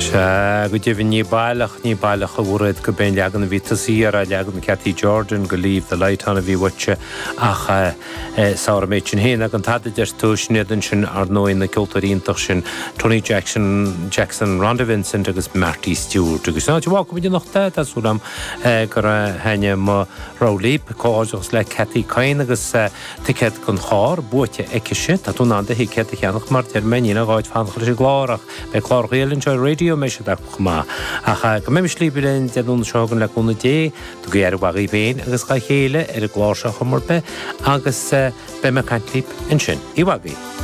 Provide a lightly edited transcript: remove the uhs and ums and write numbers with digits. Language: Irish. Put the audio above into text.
Go dtíobh ní bailach a bhúraid go ben leagan bhí tasíar a leagan Cathy Jordan go líomh the light anna bhí wite ach saoir méid sin héana an tada deir túisnéan sin ar nóin na cultúrítach sin Tony Jackson Rhonda Vincent agus Marty Stewart agus ná bhá go bhí nach tasúlam gur henne má rálíp cáideachs le Cathy Cain agus ticet gon chár buite eiceise a tú náda hí Cathy cheannach mar ar meína gáid fanchar sé glárach be chlár réalinn seo radio me se dar chumá. Ach go mé slíbilinn deún segan le gúna dé, do go ar bhagaí féin agus cha chéile ar a gláir se chumorbe agus be me caiintlíp in sin. I bhagaí.